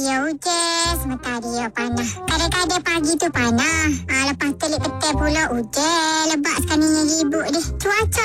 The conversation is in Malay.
ya hujan, sementara dia panas. Kadang-kadang pagi tu panas. Lepas telik petang pula hujan. Lebak sekarang ni ribut ni. Cuaca